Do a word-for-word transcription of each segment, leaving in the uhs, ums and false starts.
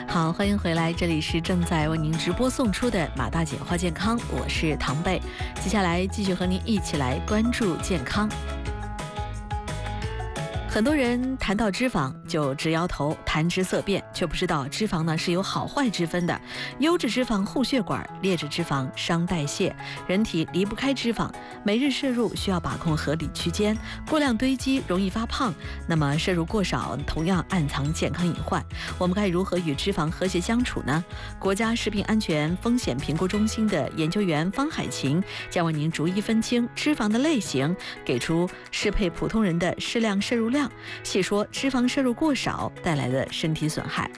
好，欢迎回来，这里是正在为您直播送出的马大姐话健康，我是唐贝。接下来继续和您一起来关注健康。很多人谈到脂肪就直摇头，谈之色变，却不知道脂肪呢是有好坏之分的。优质脂肪护血管，劣质脂肪伤代谢。人体离不开脂肪，每日摄入需要把控合理区间，过量堆积容易发胖。那么摄入过少，同样暗藏健康隐患。我们该如何与脂肪和谐相处呢？国家食品安全风险评估中心的研究员方海琴将为您逐一分清脂肪的类型，给出适配普通人的适量摄入量。细说脂肪摄入过少带来的身体损害。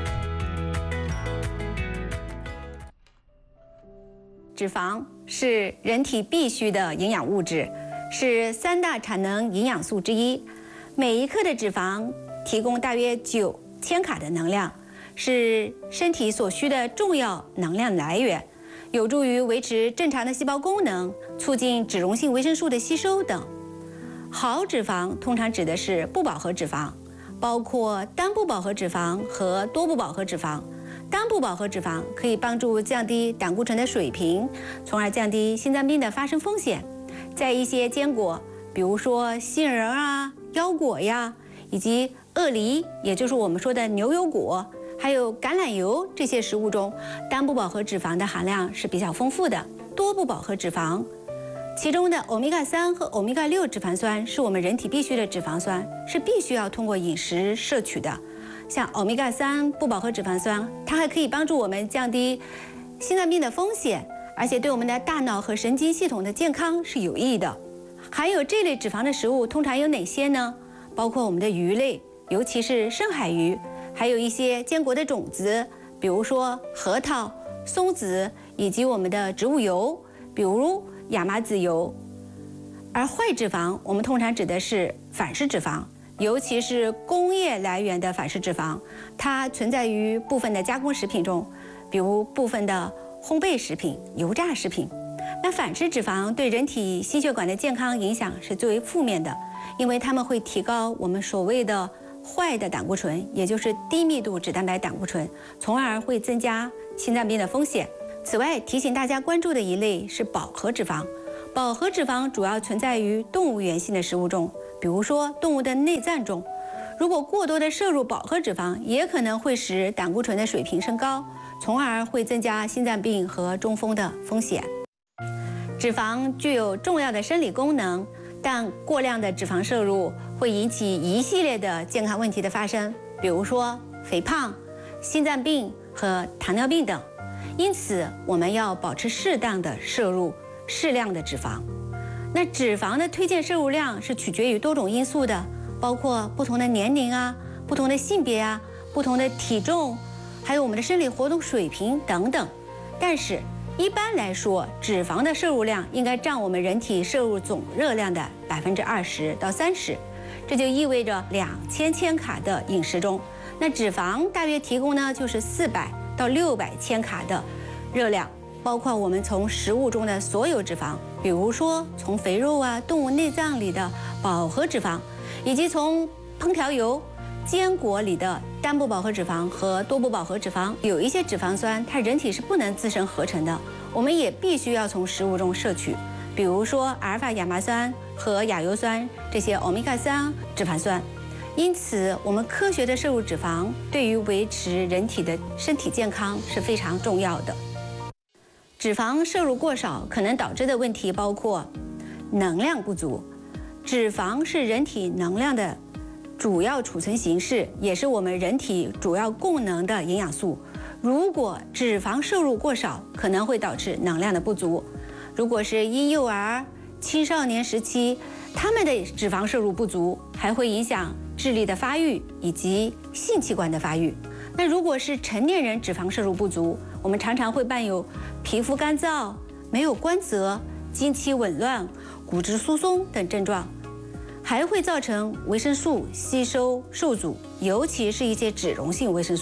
脂肪是人体必需的营养物质，是三大产能营养素之一。每一克的脂肪提供大约九千卡的能量，是身体所需的重要能量来源，有助于维持正常的细胞功能，促进脂溶性维生素的吸收等。好脂肪通常指的是不饱和脂肪，包括单不饱和脂肪和多不饱和脂肪。单不饱和脂肪可以帮助降低胆固醇的水平，从而降低心脏病的发生风险。在一些坚果，比如说杏仁啊、腰果呀，以及鳄梨，也就是我们说的牛油果，还有橄榄油这些食物中，单不饱和脂肪的含量是比较丰富的。多不饱和脂肪其中的欧米伽三和欧米伽六脂肪酸是我们人体必需的脂肪酸，是必须要通过饮食摄取的。像欧米伽三不饱和脂肪酸，它还可以帮助我们降低心脏病的风险，而且对我们的大脑和神经系统的健康是有益的。含有这类脂肪的食物通常有哪些呢？包括我们的鱼类，尤其是深海鱼，还有一些坚果的种子，比如说核桃、松子，以及我们的植物油，比如亚麻籽油。而坏脂肪，我们通常指的是反式脂肪，尤其是工业来源的反式脂肪，它存在于部分的加工食品中，比如部分的烘焙食品、油炸食品。那反式脂肪对人体心血管的健康影响是最为负面的，因为它们会提高我们所谓的坏的胆固醇，也就是低密度脂蛋白胆固醇，从而会增加心脏病的风险。此外，提醒大家关注的一类是饱和脂肪。饱和脂肪主要存在于动物源性的食物中，比如说动物的内脏中。如果过多的摄入饱和脂肪，也可能会使胆固醇的水平升高，从而会增加心脏病和中风的风险。脂肪具有重要的生理功能，但过量的脂肪摄入会引起一系列的健康问题的发生，比如说肥胖、心脏病和糖尿病等。因此，我们要保持适当的摄入适量的脂肪。那脂肪的推荐摄入量是取决于多种因素的，包括不同的年龄啊、不同的性别啊、不同的体重，还有我们的生理活动水平等等。但是，一般来说，脂肪的摄入量应该占我们人体摄入总热量的百分之二十到三十，这就意味着两千千卡的饮食中，那脂肪大约提供呢就是四百到六百千卡的热量，包括我们从食物中的所有脂肪，比如说从肥肉啊、动物内脏里的饱和脂肪，以及从烹调油、坚果里的单不饱和脂肪和多不饱和脂肪。有一些脂肪酸它人体是不能自身合成的，我们也必须要从食物中摄取，比如说阿尔法亚麻酸和亚油酸这些欧米伽三脂肪酸。因此，我们科学的摄入脂肪对于维持人体的身体健康是非常重要的。脂肪摄入过少可能导致的问题包括能量不足。脂肪是人体能量的主要储存形式，也是我们人体主要供能的营养素。如果脂肪摄入过少，可能会导致能量的不足。如果是婴幼儿、青少年时期，他们的脂肪摄入不足，还会影响智力的发育以及性器官的发育。那如果是成年人脂肪摄入不足，我们常常会伴有皮肤干燥、没有光泽、经期紊乱、骨质疏松等症状，还会造成维生素吸收受阻，尤其是一些脂溶性维生素，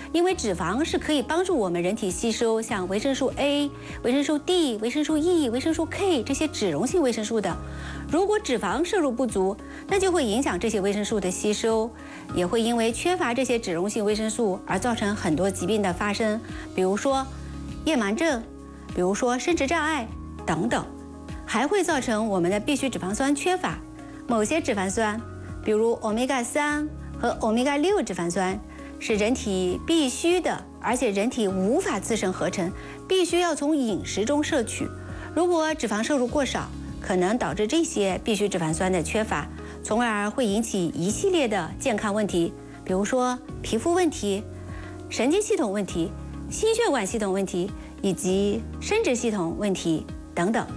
因为脂肪是可以帮助我们人体吸收像维生素 A、维生素 D、维生素 E、维生素 K 这些脂溶性维生素的。如果脂肪摄入不足，那就会影响这些维生素的吸收，也会因为缺乏这些脂溶性维生素而造成很多疾病的发生，比如说夜盲症，比如说生殖障碍等等，还会造成我们的必需脂肪酸缺乏。某些脂肪酸，比如欧米伽三和欧米伽六脂肪酸，是人体必须的，而且人体无法自身合成，必须要从饮食中摄取。如果脂肪摄入过少，可能导致这些必需脂肪酸的缺乏，从而会引起一系列的健康问题，比如说皮肤问题、神经系统问题、心血管系统问题以及生殖系统问题等等。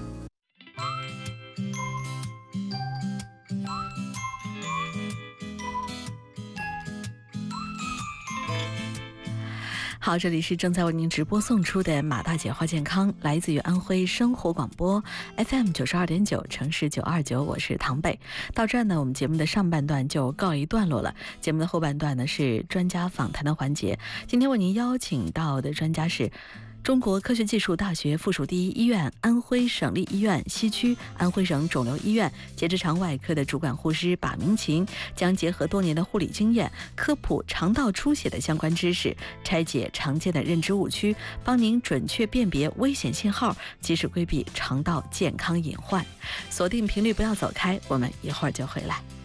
好，这里是正在为您直播送出的马大姐话健康，来自于安徽生活广播 F M 九十二点九，城市九二九，我是唐北。到这儿呢，我们节目的上半段就告一段落了。节目的后半段呢是专家访谈的环节，今天为您邀请到的专家是中国科学技术大学附属第一医院安徽省立医院西区安徽省肿瘤医院结直肠外科的主管护士把明琴，将结合多年的护理经验，科普肠道出血的相关知识，拆解常见的认知误区，帮您准确辨别危险信号，及时规避肠道健康隐患。锁定频率，不要走开，我们一会儿就回来。